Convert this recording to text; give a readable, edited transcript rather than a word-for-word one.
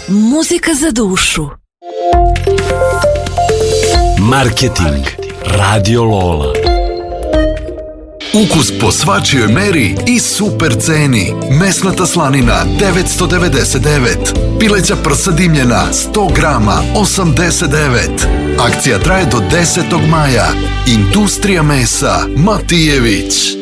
Muzika za dušu. Marketing Radio Lola. Ukus po svačijoj meri i super ceni. Mesnata slanina 999. Pileća prsa dimljena 100 grama 89. Akcija traje do 10. maja. Industrija mesa Matijević.